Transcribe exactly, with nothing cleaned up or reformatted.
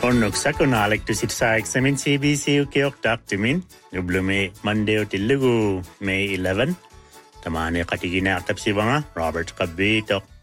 Onnok sakunalik tu sitsa eksamen C B C ukeok taktimin. Nublume Monday tilugu May eleventh. Tamane katigina atap si banga Robert Kabito.